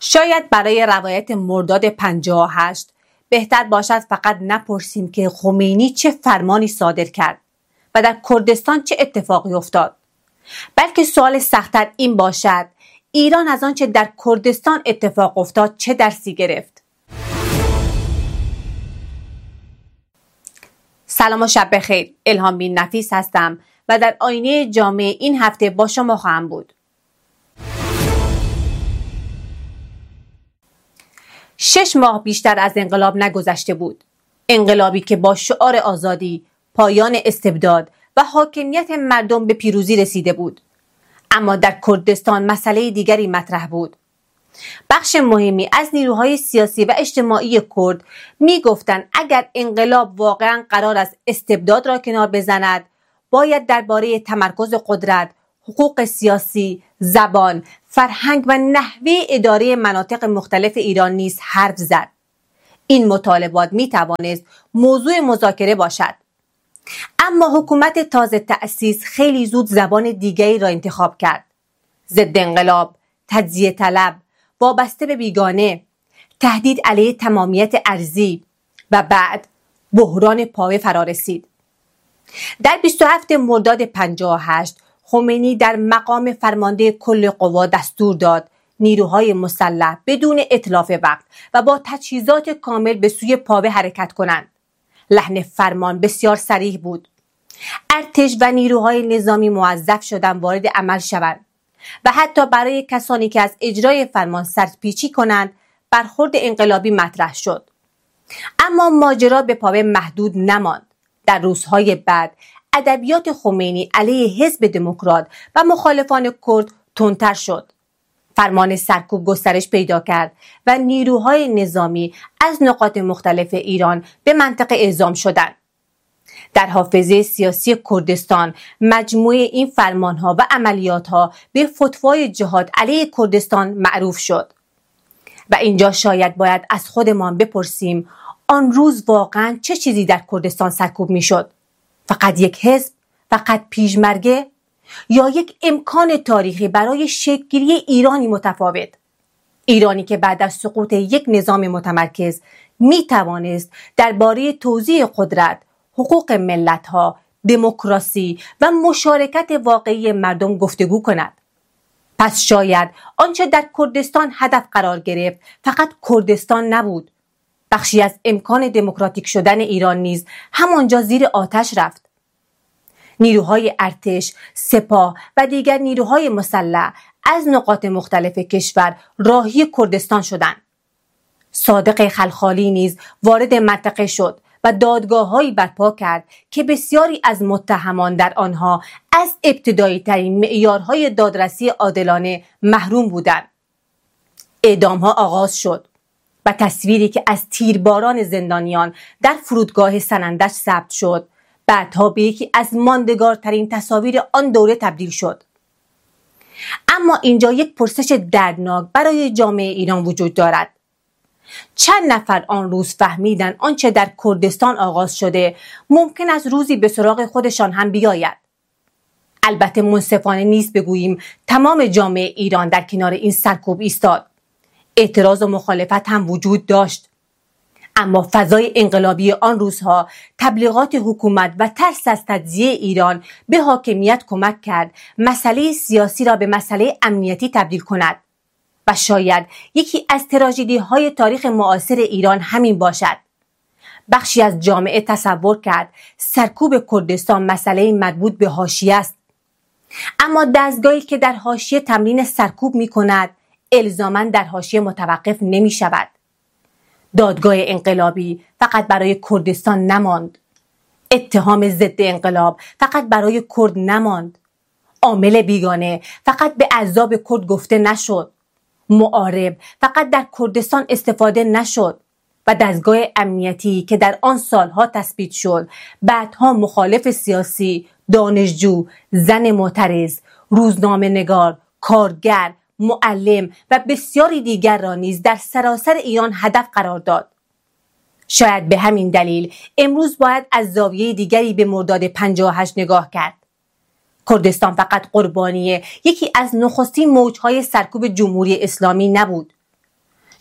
شاید برای روایت مرداد 58 بهتر باشد فقط نپرسیم که خمینی چه فرمانی صادر کرد و در کردستان چه اتفاقی افتاد، بلکه سوال سخت‌تر این باشد ایران از آنچه در کردستان اتفاق افتاد چه درسی گرفت. سلام و شب بخیر. الهام بین نفیس هستم و در آینه جامعه این هفته با شما خواهم بود. 6 ماه بیشتر از انقلاب نگذشته بود. انقلابی که با شعار آزادی، پایان استبداد و حاکمیت مردم به پیروزی رسیده بود. اما در کردستان مسئله دیگری مطرح بود. بخش مهمی از نیروهای سیاسی و اجتماعی کرد می گفتند اگر انقلاب واقعا قرار است استبداد را کنار بزند، باید درباره تمرکز قدرت، حقوق سیاسی، زبان، فرهنگ و نحوه اداره مناطق مختلف ایران نیز حرف زد. این مطالبات می توانست موضوع مذاکره باشد. اما حکومت تازه تأسیس خیلی زود زبان دیگری را انتخاب کرد. ضد انقلاب، تجزیه طلب، وابسته به بیگانه، تهدید علیه تمامیت ارضی و بعد بحران پاوه فرا رسید. در 27 مرداد 58 خمینی در مقام فرمانده کل قوا دستور داد نیروهای مسلح بدون اتلاف وقت و با تجهیزات کامل به سوی پاوه حرکت کنند. لحن فرمان بسیار صریح بود. ارتش و نیروهای نظامی موظف شدند وارد عمل شوند و حتی برای کسانی که از اجرای فرمان سرپیچی کنند برخورد انقلابی مطرح شد. اما ماجرا به پاوه محدود نماند. در روزهای بعد ادبیات خمینی علیه حزب دموکرات و مخالفان کرد تندتر شد. فرمان سرکوب گسترش پیدا کرد و نیروهای نظامی از نقاط مختلف ایران به منطقه اعزام شدند. در حافظه سیاسی کردستان مجموعه این فرمانها و عملیاتها به فتوای جهاد علیه کردستان معروف شد. و اینجا شاید باید از خودمان بپرسیم آن روز واقعا چه چیزی در کردستان سرکوب میشد؟ فقط یک حزب؟ فقط پیشمرگه؟ یا یک امکان تاریخی برای شکل‌گیری ایرانی متفاوت؟ ایرانی که بعد از سقوط یک نظام متمرکز می توانست درباره توزیع قدرت، حقوق ملت‌ها، دموکراسی و مشارکت واقعی مردم گفتگو کند. پس شاید آنچه در کردستان هدف قرار گرفت فقط کردستان نبود. بخشی از امکان دموکراتیک شدن ایران نیز همانجا زیر آتش رفت. نیروهای ارتش، سپاه و دیگر نیروهای مسلح از نقاط مختلف کشور راهی کردستان شدند. صادق خلخالی نیز وارد منطقه شد و دادگاه‌هایی برپا کرد که بسیاری از متهمان در آنها از ابتدایی ترین معیارهای دادرسی عادلانه محروم بودند. اعدام‌ها آغاز شد و تصویری که از تیرباران زندانیان در فرودگاه سنندج ثبت شد بعدها به یکی از ماندگارترین تصاویر آن دوره تبدیل شد. اما اینجا یک پرسش دردناک برای جامعه ایران وجود دارد. چند نفر آن روز فهمیدند آنچه در کردستان آغاز شده ممکن است روزی به سراغ خودشان هم بیاید؟ البته منصفانه نیست بگوییم تمام جامعه ایران در کنار این سرکوب ایستاد. اعتراض و مخالفت هم وجود داشت. اما فضای انقلابی آن روزها، تبلیغات حکومت و ترس از تجزیه ایران به حاکمیت کمک کرد مسئله سیاسی را به مسئله امنیتی تبدیل کند. و شاید یکی از تراژدی‌های تاریخ معاصر ایران همین باشد. بخشی از جامعه تصور کرد سرکوب کردستان مسئله مربوط به حاشیه است. اما دستگاهی که در حاشیه تمرین سرکوب می کند الزاماً در حاشیه متوقف نمی شود. دادگاه انقلابی فقط برای کردستان نماند. اتهام ضد انقلاب فقط برای کرد نماند. عامل بیگانه فقط به اعضاب کرد گفته نشد. معارب فقط در کردستان استفاده نشد و دستگاه امنیتی که در آن سالها تثبیت شد بعدها مخالف سیاسی، دانشجو، زن معترض، روزنامه نگار، کارگر، معلم و بسیاری دیگر را نیز در سراسر ایران هدف قرار داد. شاید به همین دلیل امروز باید از زاویه دیگری به مرداد 58 نگاه کرد. کردستان فقط قربانی یکی از نخستین موجهای سرکوب جمهوری اسلامی نبود.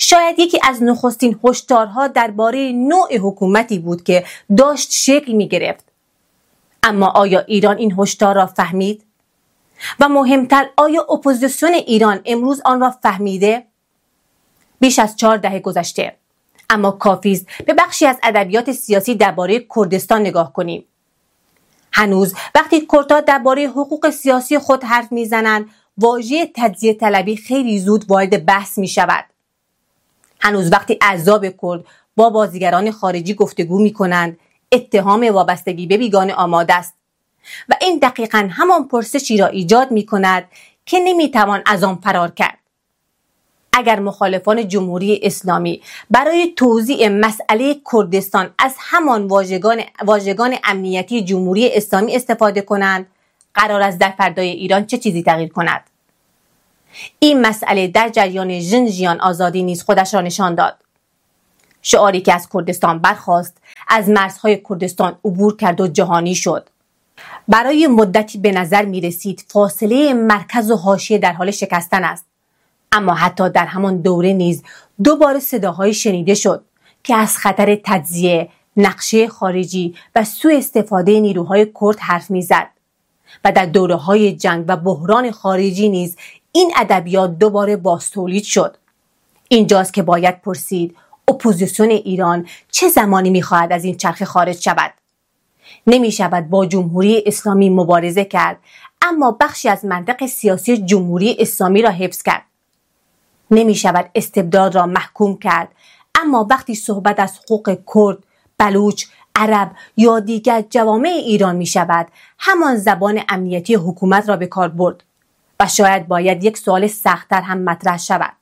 شاید یکی از نخستین هشدارها درباره نوع حکومتی بود که داشت شکل می گرفت. اما آیا ایران این هشدار را فهمید؟ و مهمتر، آیا اپوزیسیون ایران امروز آن را فهمیده؟ بیش از 4 دهه گذشته، اما کافی است به بخشی از ادبیات سیاسی درباره کردستان نگاه کنیم. هنوز وقتی کردها درباره حقوق سیاسی خود حرف میزنند، واژه تجزیه طلبی خیلی زود وارد بحث می شود. هنوز وقتی احزاب کرد با بازیگران خارجی گفتگو می کنند، اتهام وابستگی به بیگانه آماده است و این دقیقاً همان پرسشی را ایجاد می کند که نمی توان از آن فرار کرد. اگر مخالفان جمهوری اسلامی برای توضیح مسئله کردستان از همان واژگان امنیتی جمهوری اسلامی استفاده کنند، قرار است در فردای ایران چه چیزی تغییر کند؟ این مسئله در جریان ژینجیان آزادی نیز خودش را نشان داد. شعاری که از کردستان برخاست، از مرزهای کردستان عبور کرد و جهانی شد. برای مدتی به نظر می رسید فاصله مرکز و حاشیه در حال شکستن است. اما حتی در همان دوره نیز دوباره صداهایی شنیده شد که از خطر تجزیه، نقشه خارجی و سوء استفاده نیروهای کرد حرف می‌زد. و در دوره‌های جنگ و بحران خارجی نیز این ادبیات دوباره بازتولید شد. اینجاست که باید پرسید اپوزیسیون ایران چه زمانی می‌خواهد از این چرخه خارج شود؟ نمی‌شود با جمهوری اسلامی مبارزه کرد اما بخشی از منطق سیاسی جمهوری اسلامی را حفظ کرد. نمی شود استبداد را محکوم کرد اما وقتی صحبت از حقوق کرد، بلوچ، عرب یا دیگر جوامع ایران می شود، همان زبان امنیتی حکومت را به کار برد و شاید باید یک سوال سخت‌تر هم مطرح شود.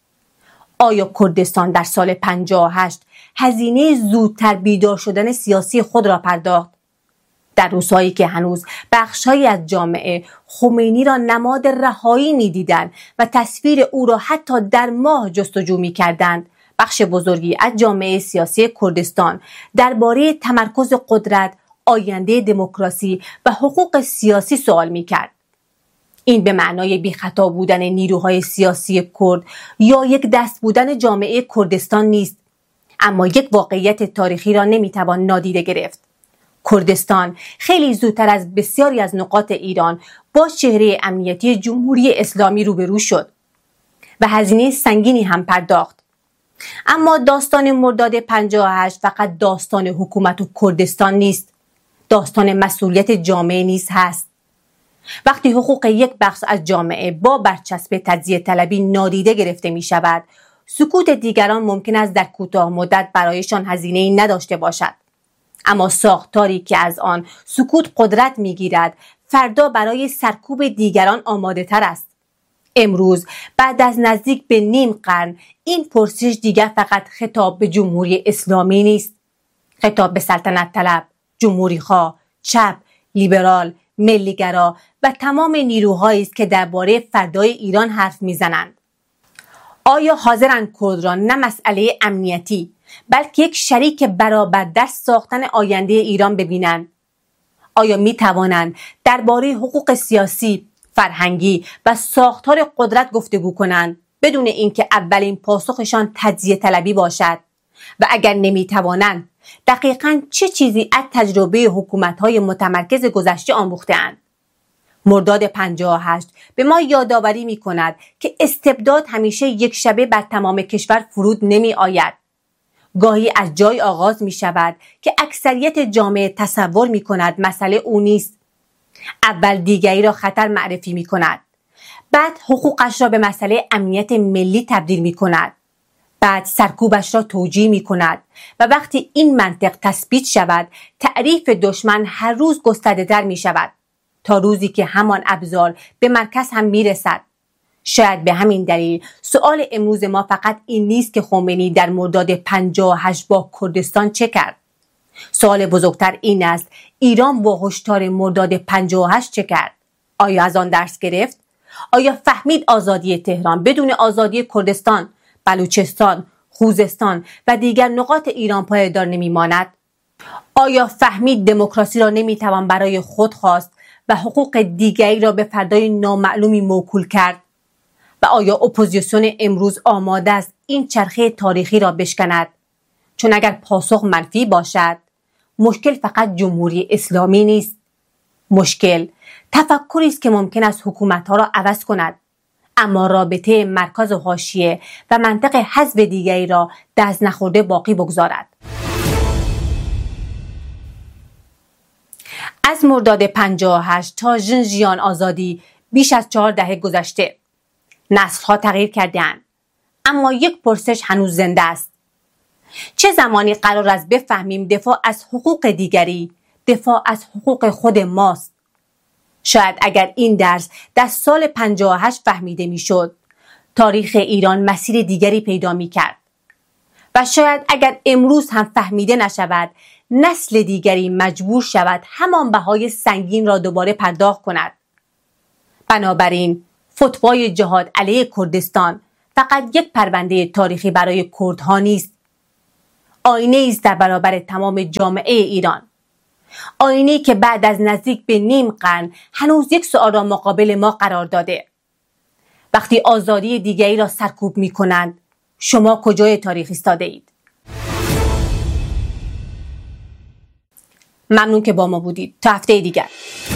آیا کردستان در سال 58 هزینه زودتر بیدار شدن سیاسی خود را پرداخت؟ در روزهایی که هنوز بخش‌هایی از جامعه خمینی را نماد رهایی می‌دیدند و تصویر او را حتی در ماه جستجو می‌کردند، بخش بزرگی از جامعه سیاسی کردستان درباره تمرکز قدرت، آینده دموکراسی و حقوق سیاسی سوال می‌کرد. این به معنای بی‌خطا بودن نیروهای سیاسی کرد یا یک دست بودن جامعه کردستان نیست، اما یک واقعیت تاریخی را نمی‌توان نادیده گرفت. کردستان خیلی زودتر از بسیاری از نقاط ایران با چهره امنیتی جمهوری اسلامی روبرو شد و هزینه سنگینی هم پرداخت. اما داستان مرداد 58 فقط داستان حکومت و کردستان نیست، داستان مسئولیت جامعه نیز هست. وقتی حقوق یک بخش از جامعه با برچسب تجزیه طلبی نادیده گرفته می شود، سکوت دیگران ممکن است در کوتاه مدت برایشان هزینه‌ای نداشته باشد. اما ساختاری که از آن سکوت قدرت می‌گیرد، فردا برای سرکوب دیگران آماده تر است. امروز بعد از نزدیک به نیم قرن این پرسش دیگر فقط خطاب به جمهوری اسلامی نیست. خطاب به سلطنت طلب، جمهوری خواه، چپ، لیبرال، ملیگرا و تمام نیروهایی است که درباره فردای ایران حرف میزنند. آیا حاضرند کرد را نه مسئله امنیتی بلکه یک شریک برابر در ساختن آینده ایران ببینند؟ آیا می توانند درباره حقوق سیاسی، فرهنگی و ساختار قدرت گفتگو کنند بدون اینکه اولین پاسخشان تجزیه طلبی باشد؟ و اگر نمی توانند، دقیقاً چه چیزی از تجربه حکومت‌های متمرکز گذشته آموخته‌اند؟ مرداد 58 به ما یادآوری می کند که استبداد همیشه یک شبه بر تمام کشور فرود نمی آید. گاهی از جای آغاز می شود که اکثریت جامعه تصور می کند مسئله او نیست. اول دیگری را خطر معرفی می کند. بعد حقوقش را به مسئله امنیت ملی تبدیل می کند. بعد سرکوبش را توجیه می کند و وقتی این منطق تثبیت شود، تعریف دشمن هر روز گسترده تر می شود تا روزی که همان ابزار به مرکز هم می رسد. شاید به همین دلیل سؤال امروز ما فقط این نیست که خمینی در مرداد 58 با کردستان چه کرد. سؤال بزرگتر این است ایران با هشدار مرداد 58 چه کرد؟ آیا از آن درس گرفت؟ آیا فهمید آزادی تهران بدون آزادی کردستان، بلوچستان، خوزستان و دیگر نقاط ایران پایدار نمیماند؟ آیا فهمید دموکراسی را نمیتوان برای خود خواست و حقوق دیگری را به فردای نامعلومی موکول کرد؟ و آیا اپوزیسیون امروز آماده است این چرخه تاریخی را بشکند، چون اگر پاسخ منفی باشد، مشکل فقط جمهوری اسلامی نیست. مشکل تفکری است که ممکن است حکومت‌ها را عوض کند، اما رابطه مرکز و حاشیه و منطق حزب دیگری را دست نخورده باقی بگذارد. از مرداد 58 تا ژینژیان آزادی بیش از 4 دهه گذشته. نسل‌ها تغییر کرده‌اند، اما یک پرسش هنوز زنده است. چه زمانی قرار است بفهمیم دفاع از حقوق دیگری دفاع از حقوق خود ماست؟ شاید اگر این درس در سال 58 فهمیده میشد، تاریخ ایران مسیر دیگری پیدا میکرد. و شاید اگر امروز هم فهمیده نشود، نسل دیگری مجبور شود همان بهای سنگین را دوباره پرداخت کند. بنابراین فتوای جهاد علیه کردستان فقط یک پرونده تاریخی برای کردها نیست، آینه است در برابر تمام جامعه ایران. آینه‌ای که بعد از نزدیک به نیم قرن هنوز یک سوال را مقابل ما قرار داده. وقتی آزادی دیگری را سرکوب می‌کنند، شما کجای تاریخ ایستاده اید؟ ممنون که با ما بودید. تا هفته دیگر.